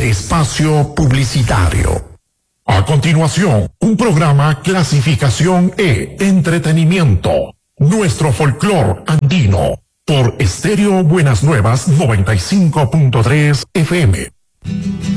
de espacio publicitario. A continuación, un programa clasificación E, entretenimiento, nuestro folclor andino, por Estéreo Buenas Nuevas 95.3 FM.